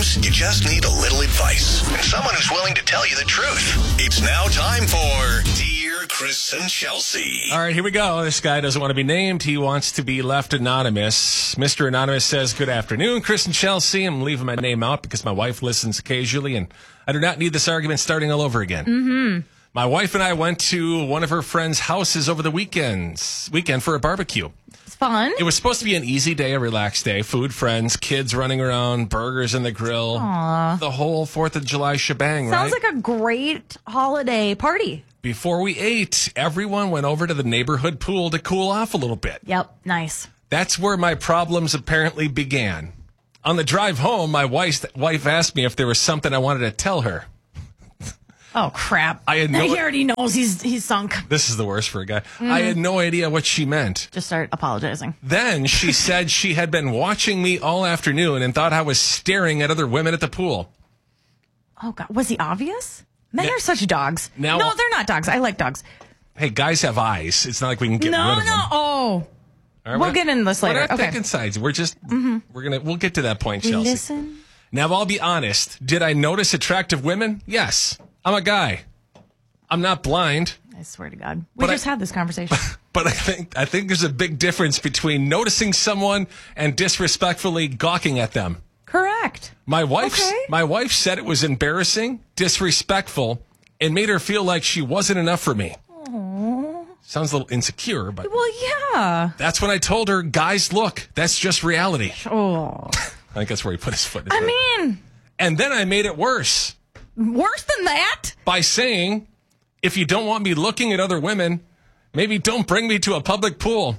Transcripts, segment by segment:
Sometimes you just need a little advice and someone who's willing to tell you the truth. It's now time for Dear Chris and Chelsea. All right, here we go. This guy doesn't want to be named. He wants to be left anonymous. Mr. Anonymous says, good afternoon, Chris and Chelsea. I'm leaving my name out because my wife listens occasionally, and I do not need this argument starting all over again. Mm-hmm. My wife and I went to one of her friends' houses over the weekend for a barbecue. It's fun. It was supposed to be an easy day, a relaxed day. Food, friends, kids running around, burgers in the grill. Aww. The whole 4th of July shebang, right? Sounds like a great holiday party. Before we ate, everyone went over to the neighborhood pool to cool off a little bit. Yep, nice. That's where my problems apparently began. On the drive home, my wife asked me if there was something I wanted to tell her. Oh, crap. He already knows he's sunk. This is the worst for a guy. I had no idea what she meant. Just start apologizing. Then she said she had been watching me all afternoon and thought I was staring at other women at the pool. Oh, God. Was he obvious? Men are such dogs. No, they're not dogs. I like dogs. Hey, guys have eyes. It's not like we can get rid of them. Oh. Right, we'll get into this later. We're not picking sides. We're just, we'll get to that point, Chelsea. Listen. Now, I'll be honest. Did I notice attractive women? Yes. I'm a guy. I'm not blind. I swear to God. We just had this conversation. But I think there's a big difference between noticing someone and disrespectfully gawking at them. Correct. My wife said it was embarrassing, disrespectful, and made her feel like she wasn't enough for me. Aww. Sounds a little insecure, but... Well, yeah. That's when I told her, guys, look, that's just reality. Oh. I think that's where he put his foot. And then I made it worse. Worse than that? By saying, if you don't want me looking at other women, maybe don't bring me to a public pool.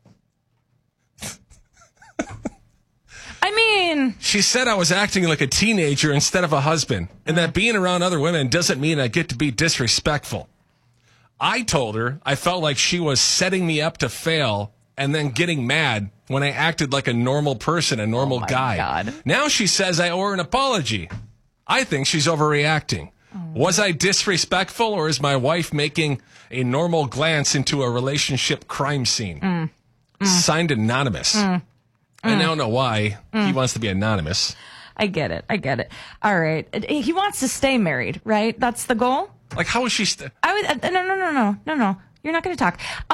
She said I was acting like a teenager instead of a husband, and that being around other women doesn't mean I get to be disrespectful. I told her I felt like she was setting me up to fail and then getting mad when I acted like a normal person, a normal guy. God. Now she says I owe her an apology. I think she's overreacting. Was I disrespectful, or is my wife making a normal glance into a relationship crime scene? Signed Anonymous. I now know why he wants to be anonymous. I get it. All right. He wants to stay married, right? That's the goal? Like, how is she... No. You're not going to talk.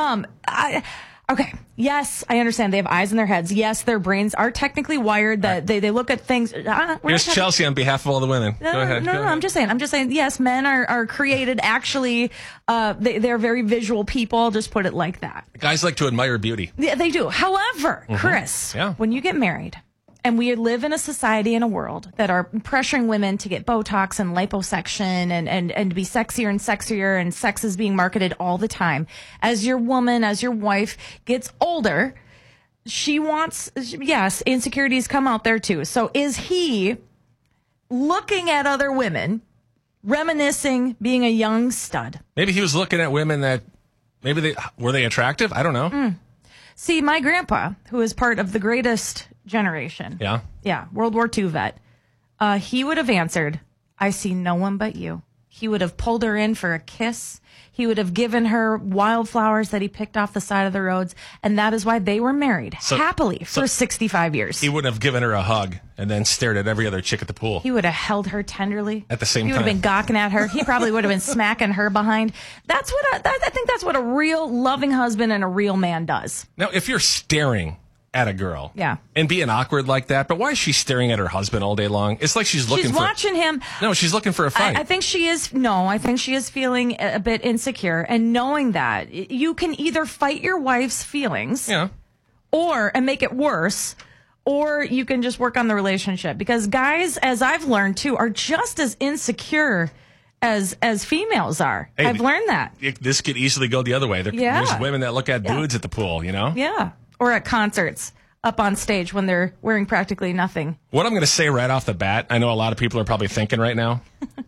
Okay. Yes, I understand. They have eyes in their heads. Yes, their brains are technically wired that they look at things. Here's Chelsea on behalf of all the women. Go ahead. No, I'm just saying, yes, men are created actually, they're very visual people. Just put it like that. Guys like to admire beauty. Yeah, they do. However, Chris, when you get married, and we live in a society and a world that are pressuring women to get Botox and liposuction and to be sexier and sexier, and sex is being marketed all the time. As your wife gets older, she wants, yes, insecurities come out there too. So is he looking at other women, reminiscing being a young stud? Maybe he was looking at women that, were they attractive? I don't know. See, my grandpa, who is part of the greatest generation. Yeah, World War II vet. He would have answered, I see no one but you. He would have pulled her in for a kiss. He would have given her wildflowers that he picked off the side of the roads. And that is why they were married happily for 65 years. He wouldn't have given her a hug and then stared at every other chick at the pool. He would have held her tenderly. At the same time. He would have been gawking at her. He probably would have been smacking her behind. That's what I think that's what a real loving husband and a real man does. Now, if you're staring at a girl. Yeah. And being awkward like that. But why is she staring at her husband all day long? It's like she's watching him. No, she's looking for a fight. I think she is feeling a bit insecure. And knowing that, you can either fight your wife's feelings. Yeah. And make it worse. Or you can just work on the relationship. Because guys, as I've learned too, are just as insecure as females are. Hey, I've learned that. This could easily go the other way. There's women that look at dudes at the pool, you know? Yeah. Or at concerts, up on stage when they're wearing practically nothing. What I'm going to say right off the bat, I know a lot of people are probably thinking right now.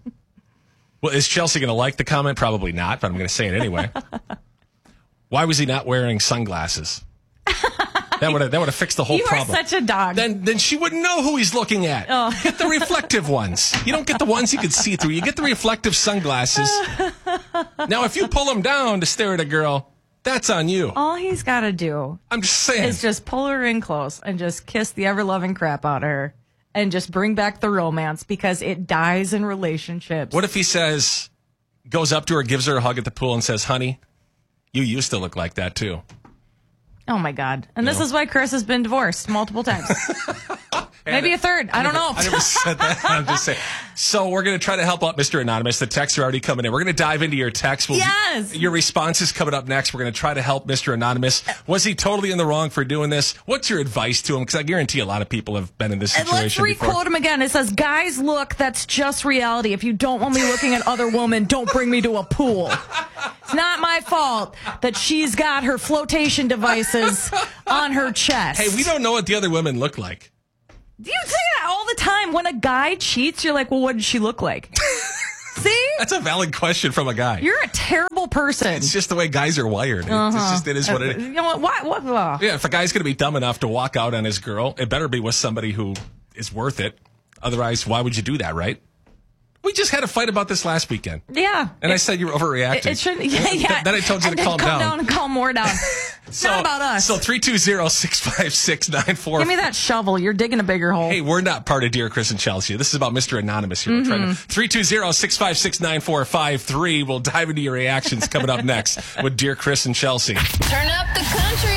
Well, is Chelsea going to like the comment? Probably not, but I'm going to say it anyway. Why was he not wearing sunglasses? That would have fixed the whole problem. You are such a dog. Then she wouldn't know who he's looking at. Oh. Get the reflective ones. You don't get the ones you can see through. You get the reflective sunglasses. Now, if you pull them down to stare at a girl, that's on you. All he's got to do, I'm just saying, is just pull her in close and just kiss the ever-loving crap out of her. and just bring back the romance because it dies in relationships. What if he goes up to her, gives her a hug at the pool and says, honey, you used to look like that too. Oh my God. And this is why Chris has been divorced multiple times. Maybe a third. I don't know. I never said that. I'm just saying. So we're going to try to help out Mr. Anonymous. The texts are already coming in. We're going to dive into your text. Yes. Your response is coming up next. We're going to try to help Mr. Anonymous. Was he totally in the wrong for doing this? What's your advice to him? Because I guarantee a lot of people have been in this situation Let's re-quote him again. It says, guys, look, that's just reality. If you don't want me looking at other women, don't bring me to a pool. It's not my fault that she's got her flotation devices on her chest. Hey, we don't know what the other women look like. Do you say that all the time? When a guy cheats, you're like, well, what did she look like? See? That's a valid question from a guy. You're a terrible person. It's just the way guys are wired. It is what it is. You know what? Yeah, if a guy's going to be dumb enough to walk out on his girl, it better be with somebody who is worth it. Otherwise, why would you do that, right? We just had a fight about this last weekend. Yeah. And I said you were overreacting. It shouldn't. Yeah. Then I told you to calm down. Calm down and calm more down. It's not about us. So 320-656-94. Give me that shovel. You're digging a bigger hole. Hey, we're not part of Dear Chris and Chelsea. This is about Mr. Anonymous here. 320-656-9453. We'll dive into your reactions coming up next with Dear Chris and Chelsea. Turn up the country.